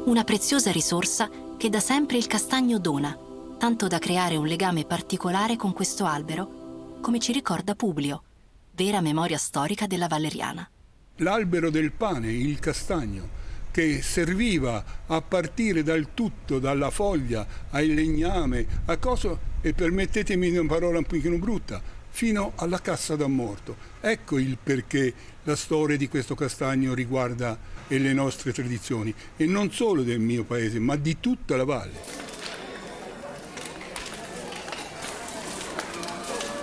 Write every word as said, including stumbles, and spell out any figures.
una preziosa risorsa che da sempre il castagno dona, tanto da creare un legame particolare con questo albero, come ci ricorda Publio, vera memoria storica della Valeriana. L'albero del pane, il castagno, che serviva a partire dal tutto, dalla foglia, al legname, a cosa, e permettetemi una parola un pochino brutta, fino alla cassa da morto. Ecco il perché la storia di questo castagno riguarda le nostre tradizioni, e non solo del mio paese, ma di tutta la valle.